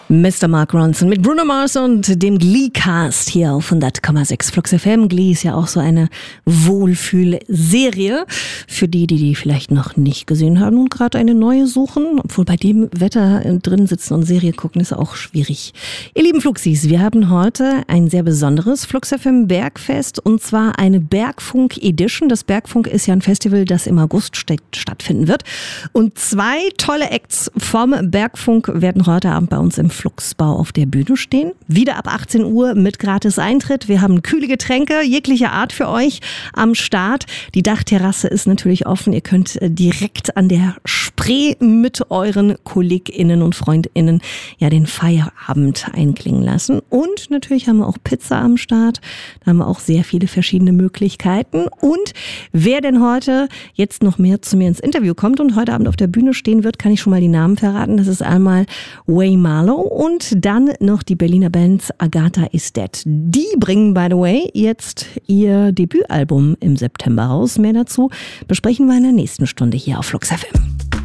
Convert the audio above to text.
Mr. Mark Ronson mit Bruno Mars und dem Glee-Cast hier auf 100,6 Flux FM. Glee ist ja auch so eine Wohlfühlserie für die vielleicht noch nicht gesehen haben und gerade eine neue suchen. Obwohl bei dem Wetter drin sitzen und Serie gucken ist auch schwierig. Ihr lieben Fluxis, wir haben heute ein sehr besonderes Flux FM Bergfest und zwar eine Bergfunk Edition. Das Bergfunk ist ja ein Festival, das im August stattfinden wird. Und 2 tolle Acts vom Bergfunk werden heute Abend bei uns im Fluxbau auf der Bühne stehen. Wieder ab 18 Uhr mit gratis Eintritt. Wir haben kühle Getränke jeglicher Art für euch am Start. Die Dachterrasse ist natürlich offen. Ihr könnt direkt an der Spree mit euren KollegInnen und FreundInnen ja den Feierabend einklingen lassen. Und natürlich haben wir auch Pizza am Start. Da haben wir auch sehr viele verschiedene Möglichkeiten. Und wer denn heute jetzt noch mehr zu mir ins Interview kommt und heute Abend auf der Bühne stehen wird, kann ich schon mal die Namen verraten. Das ist einmal Way Marlow und dann noch die Berliner Band Agatha is Dead. Die bringen, by the way, jetzt ihr Debütalbum im September raus. Mehr dazu besprechen wir in der nächsten Stunde hier auf Flux FM.